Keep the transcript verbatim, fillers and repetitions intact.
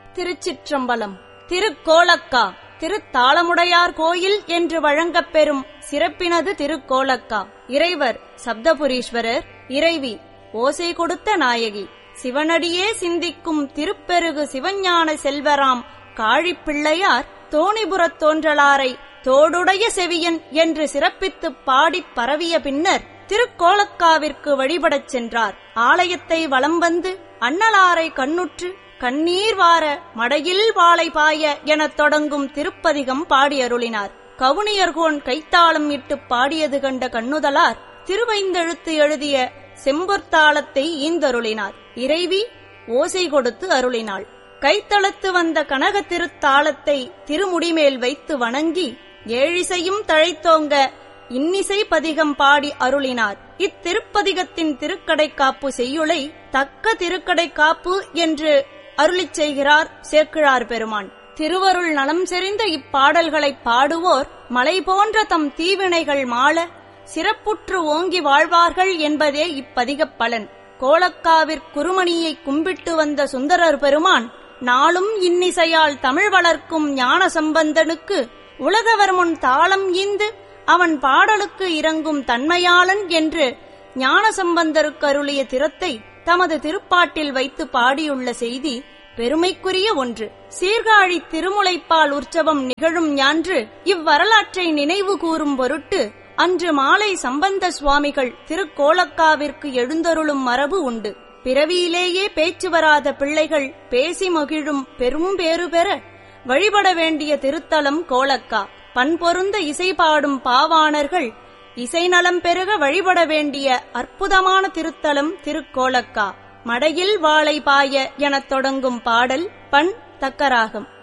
திருச்சிற்றம்பலம். திருக்கோலக்கா திருத்தாளமுடையார் கோயில் என்று வழங்கப் பெறும் சிறப்பினது திருக்கோலக்கா. இறைவர் சப்தபுரீஸ்வரர், இறைவி ஓசை கொடுத்த நாயகி. சிவனடியே சிந்திக்கும் திருப்பெருகு சிவஞான செல்வராம் காழிப்பிள்ளையார் தோணிபுரத் தோன்றலாரை தோடுடைய செவியன் என்று சிறப்பித்துப் பாடிப் பரவிய பின்னர் திருக்கோலக்காவிற்கு வழிபடச் சென்றார். ஆலயத்தை வலம் வந்து அண்ணலாரை கண்ணுற்று கண்ணீர் வார மடையில் வாளை பாய எனத் தொடங்கும் திருப்பதிகம் பாடியருளினார். கவுனியர்கோன் கைத்தாளம் இட்டுப் பாடியது கண்ட கண்ணுதலார் திருவைந்தெழுத்து எழுதிய செம்பொற்தாளத்தை ஈந்தருளினார். இறைவி ஓசை கொடுத்து அருளினாள். கைத்தளத்து வந்த கனக திருத்தாளத்தை திருமுடிமேல் வைத்து வணங்கி ஏழிசையும் தழைத்தோங்க இன்னிசை பதிகம் பாடி அருளினார். இத்திருப்பதிகத்தின் திருக்கடைக்காப்பு செய்யுளை தக்க திருக்கடைக்காப்பு என்று அருளிச் செய்கிறார் சேக்கிழார் பெருமான். திருவருள் நலம் செறிந்த இப்பாடல்களைப் பாடுவோர் மலை போன்ற தம் தீவினைகள் மாள சிறப்புற்று ஓங்கி வாழ்வார்கள் என்பதே இப்பதிகப் பலன். கோலக்காவிற் குருமணியை கும்பிட்டு வந்த சுந்தரர் பெருமான் நாளும் இன்னிசையால் தமிழ் வளர்க்கும் ஞான சம்பந்தனுக்கு உலகவர் முன் தாளம் ஈந்து அவன் பாடலுக்கு இறங்கும் தன்மையாளன் என்று ஞான சம்பந்தருக்கு அருளிய திறத்தை தமது திருப்பாட்டில் வைத்து பாடியுள்ள செய்தி பெருமைக்குரிய ஒன்று. சீர்காழி திருமுலைப்பால் உற்சவம் நிகழும் ஞான்று இவ்வரலாற்றை நினைவு கூறும் பொருட்டு அன்று மாலை சம்பந்த சுவாமிகள் திருக்கோலக்காவிற்கு எழுந்தருளும் மரபு உண்டு. பிறவியிலேயே பேச்சு வராத பிள்ளைகள் பேசி மகிழும் பெரும் பேறு பெற வழிபட வேண்டிய திருத்தலம் கோலக்கா. பண்பொருந்த இசை பாடும் பாவாணர்கள் இசை நலம் பெருக வழிபட வேண்டிய அற்புதமான திருத்தலம் திருக்கோலக்கா. மடையில் வாளை பாய எனத் தொடங்கும் பாடல் பண் தக்கராகம்.